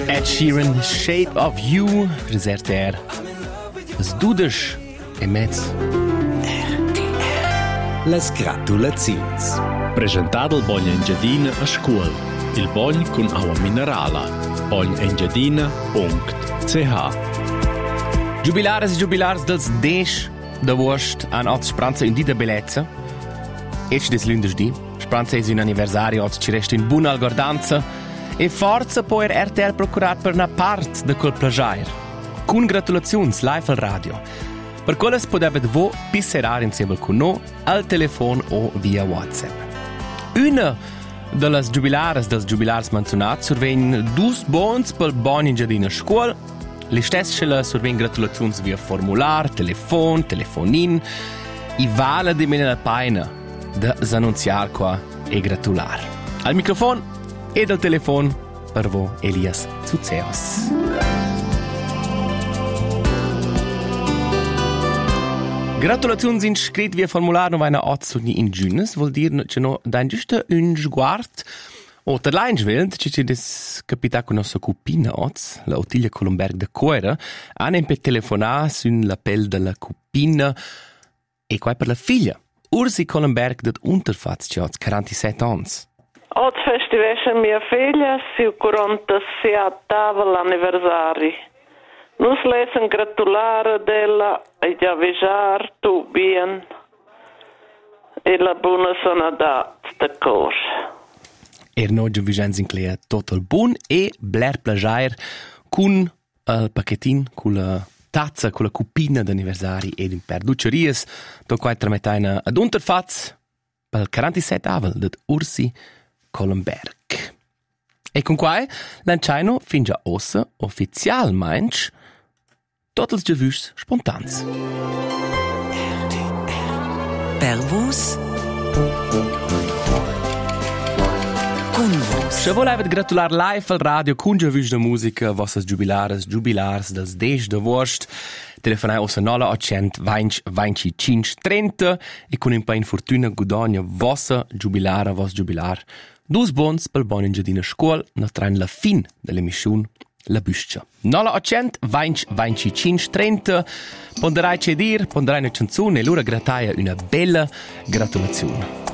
Ed Sheeran, Shape of You, reserter. Es dudes e mezz. Las gratulazions. Presentato il Bogna Engiadina a scuola. Il Bogn con acqua minerala. bognengiadina.ch. Jubilares e jubilars dels desch da Wurst an oz Spranza in di da bellezza. Ec des lundesdì. Spranza es un anniversario oz ci resta in buona algordanza e forza può RTL procurat per una part de quel plagiair. Con gratulazions live al radio. Per quelles podevet vo pisserar insieme con no al telefono o via WhatsApp. Una delle jubilares dels jubilars menzionats survegn dus bons pel bon in giardina scuol. Le stesse survegn gratulazions via formular, telefon, telefonin. I vale di mena la paina da s'annunziar qua e gratular. Al microfono e dal telefono per vo Elias Zuzeos. Gratulazions in scrit via formular no vaina ozzuni in giunes, vuol dir che no dain giusta un sguard o ter lain svelt, ci des capita con nostra cupina oz, la Ottilia Colomberg de Coera, han per telefonar sun l'appell della cupina e qua per la figlia, Ursi Colomberg det Unterfatz, ci oz 47 ans. Oz festivesce mia figlia, si 47 l'anniversari. Nus lesen gratulare della e già avvisar tu bien e la buona sanità de cor. Noi vigents in clea total bun e bler plagiair con il pacchettin, con la tazza, con la cupina d'anniversari ed in perduceries, do quai tramettaina ad Unterfatz per 47 avel det Ursi Colomberg. E con quai lanciaino fin già ossa ufficial mainz totals gewüs spontans. Per vos? Con vos. Se volevat gratular live al radio con gewüs de musica vossas jubilars dels deix de Wurst, telefonai ossa 0800 20 25 30 e con un pa in fortuna guadagna vossa jubilara, vos jubilar. Dus bons pel bon engiadina scuol, no train la fin dell'emissione la buscia. 0800 20 25 30 ponderai c'è dir, ponderai una canzone e l'ora grataia una bella gratulazione.